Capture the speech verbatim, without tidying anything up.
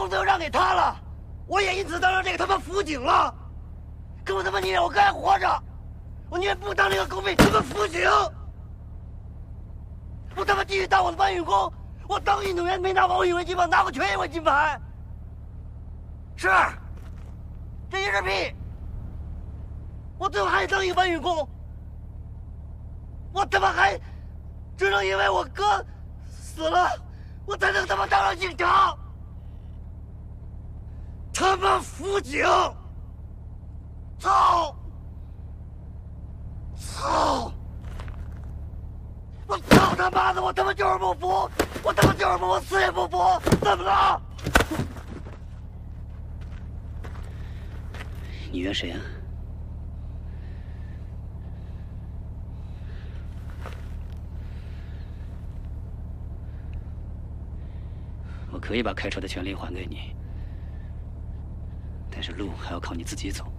工作又让给他了，我也因此当上这个他妈辅警了。可我他妈宁愿我哥还活着，我宁愿不当这个狗屁他妈辅警。我他妈继续当我的搬运工，我当运动员没拿奥运会金牌，拿过全运会金牌。是，这也是屁。我最后还得当一个搬运工，我他妈还只能因为我哥死了，我才能他妈当上警察。他妈辅警！操！操！我操他妈的！我他妈就是不服！我他妈就是不服！我死也不服！怎么了？ 你约谁啊？我可以把开车的权利还给你，但是路还要靠你自己走。